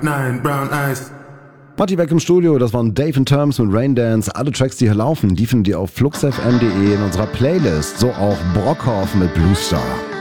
9 brown eyes. Party back im Studio, das waren Dave and Terms mit Rain Dance. Alle Tracks, die hier laufen, die findet ihr auf fluxfm.de in unserer Playlist. So auch Brockhoff mit Blue Star.